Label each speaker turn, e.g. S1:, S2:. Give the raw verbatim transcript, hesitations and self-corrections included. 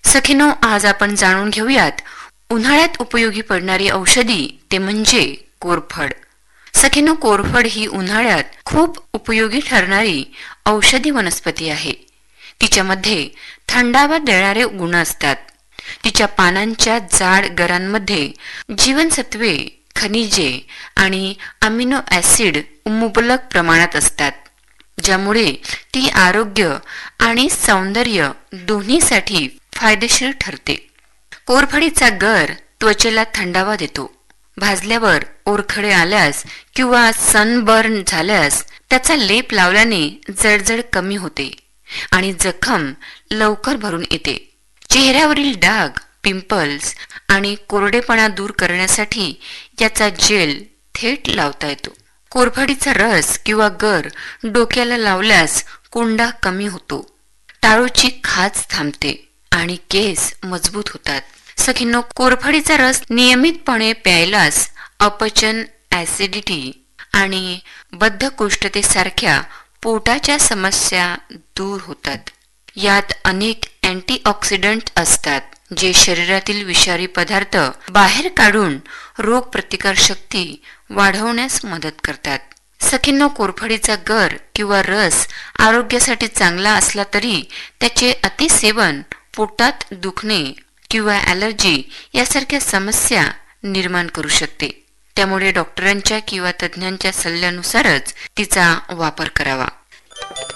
S1: सखीनो, आज आपण जाणून घेऊयात उन्हाळ्यात उपयोगी पडणारी औषधी, ते म्हणजे कोरफड. सखीनो, कोरफड ही उन्हाळ्यात खूप उपयोगी ठरणारी औषधी वनस्पती आहे. तिच्यामध्ये थंडावा देणारे गुण असतात. तिच्या पानांच्या जाड गरांमध्ये जीवनसत्वे, खनिजे आणि अमिनो ऍसिड मुबलक प्रमाणात असतात, ज्यामुळे ती आरोग्य आणि सौंदर्य दोन्हीसाठी फायदेशीर ठरते. कोरफडीचा गर त्वचेला थंडावा देतो. भाजल्यावर ओरखडे आल्यास किंवा सनबर्न झाल्यास त्याचा लेप लावल्याने जळजळ कमी होते आणि जखम लवकर भरून येते. चेहऱ्यावरील डाग, पिंपल्स आणि कोरडेपणा दूर करण्यासाठी याचा जेल थेट लावता येतो. कोरफडीचा रस किंवा गर डोक्याला लावल्यास कोंडा कमी होतो, टाळूची खाज थांबते आणि केस मजबूत होतात. सखींनो, कोरफडीचा रस नियमितपणे प्यायलास अपचन, ऍसिडिटी आणि बद्धकोष्ठतेसारख्या पोटाच्या समस्या दूर होतात. यात अनेक अँटीऑक्सिडंट असतात, जे शरीरातील विषारी पदार्थ बाहेर काढून रोग प्रतिकार शक्ती वाढवण्यास मदत करतात. सखींनो, कोरफडीचा गर किंवा रस आरोग्यासाठी चांगला असला तरी त्याचे अतिसेवन पोटात दुखणे किंवा ॲलर्जी यासारख्या समस्या निर्माण करू शकते. त्यामुळे डॉक्टरांच्या किंवा तज्ज्ञांच्या सल्ल्यानुसारच तिचा वापर करावा.